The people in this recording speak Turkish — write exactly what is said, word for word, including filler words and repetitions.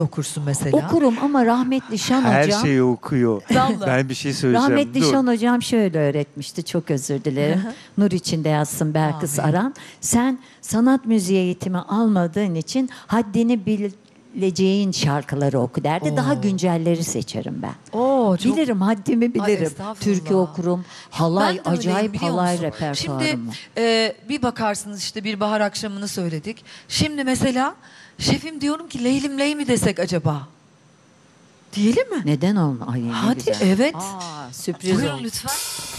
okursun mesela? Okurum ama rahmetli Şan Her hocam. şeyi okuyor. Vallahi. Ben bir şey söyleyeceğim. Rahmetli Dur. Şan hocam şöyle öğretmişti, çok özür dilerim. Nur içinde yatsın Belkıs Amin. Aran. Sen sanat müziği eğitimi almadığın için haddini bileceğin şarkıları oku derdi. Oo. Daha güncelleri seçerim ben. Oo, çok... Bilirim, haddimi Ay, bilirim. estağfurullah. Türkü okurum. Halay, Ben de öyleyim, acayip biliyor halay musun? repertuarım Şimdi var. e, bir bakarsınız işte bir bahar akşamını söyledik. Şimdi mesela şefim diyorum ki Leylim Ley mi desek acaba? Diyelim mi? Neden olma? Ay, ne Hadi, güzel. evet. Aa, sürpriz Buyurun oldu. lütfen.